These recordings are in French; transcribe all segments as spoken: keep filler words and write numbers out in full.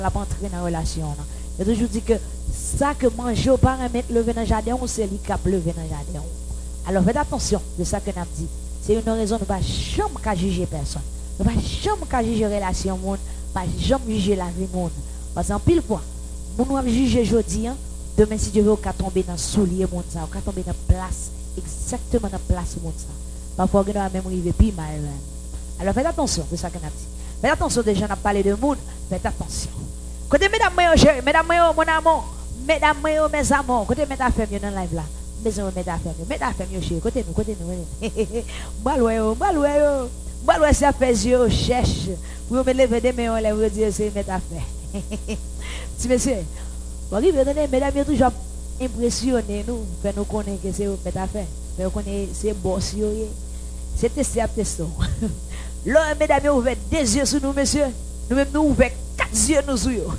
la pas entrer dans la relation. Je toujours dit que ça que manger pas remettre lever dans le jardin, c'est lui qui a levé dans le jardin. Alors faites attention de ça que nous avons dit. C'est une raison de ne pas jamais juger personne. Ne pas jamais juger la relation monde, pas jamais juger la vie monde. Parce qu'en pile fois, nous nous juger aujourd'hui, demain si Dieu veut, on va tomber dans le soulier monde ça, on va tomber dans la place, exactement dans la place monde ça. Parfois, on va même arriver plus mal. Alors faites attention de ça que nous avons dit. Faites attention des gens qui parlé de monde, faites attention. Côté mesdames, mesdames, mesdames, mon amour, mesdames, mes amours, côté mesdames, femmes, dans live là. Mesdames, mesdames, mesdames, femmes, chérie, côté nous, côté nous. Baloué, baloué, baloué, ça fait yeux, cherche. Vous me levez des mains, vous dire c'est mesdames. Si monsieur, vous arrivez, mesdames, vous toujours impressionné, nous, pour nous connaître que c'est mesdames, pour nous connaître c'est boss, c'est testé à tester. Là, mesdames, vous ouvrez des yeux sur nous, monsieur. Nous-mêmes, nous ouvrons quatre yeux nous sur nous.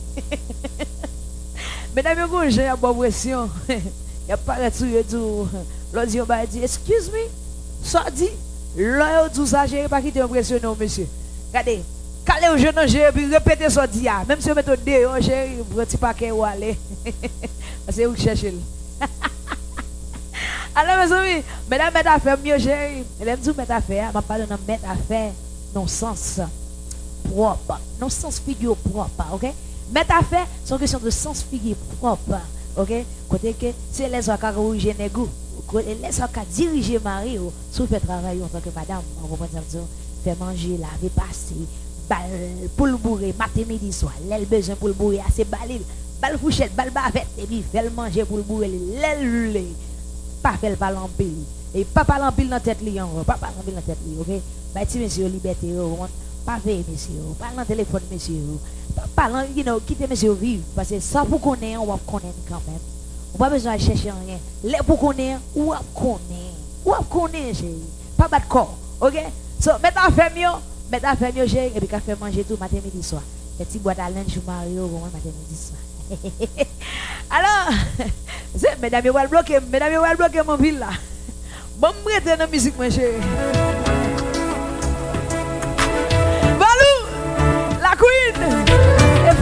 Mesdames, vous j'ai une bonne pression. Il n'y a pas de souillé tout. L'autre dit, on dit, excuse me, ça dit, là, tout ça, je n'ai pas quitté impressionné, monsieur. Regardez, calez au genou, j'ai répété ça dit, même si vous mettez deux, j'ai un petit paquet où aller. C'est où chercher. Alors, mes amis, mesdames, mesdames, affaires, mieux j'ai, mesdames, vous mettez affaires, je parle de mettre affaires dans le sens propre, dans le sens figure propre, ok? Mettre affaires, c'est une question de sens figure propre, ok? Côté que c'est les gens qui ont dirigé les goûts, les gens qui ont dirigé Marie, si vous faites travailler en tant que madame, on va dire, faire manger, laver, passer, balle pour le bourrer, matin, midi, soir, l'aile besoin pour le bourrer, assez balil, balle fouchette, balle bavette, et puis faire manger pour le bourrer, l'aile, pas faire pas l'empile, et pas pas l'empile dans la tête, pas pas l'empile dans la tête, ok? Bah, si monsieur, liberté, pas veiller, monsieur, pas dans le téléphone, monsieur, pas parler, you know, quitter monsieur vivre, parce que ça pour connaître, on va connaître quand même. On n'a pas besoin de chercher rien. Les pour connaître, ou à connaître, ou à connaître, pas battre corps, ok? So, mettez à faire mieux, mettez à faire mieux, et puis qu'à faire manger tout matin, midi, soir. Les petits boîtes à lunch, Mario, matin, midi, soir. Alors, mesdames, vous allez bloquer, mesdames, vous allez bloquer mon ville là. Bon, je vais dans la musique, mon chéri. La queen!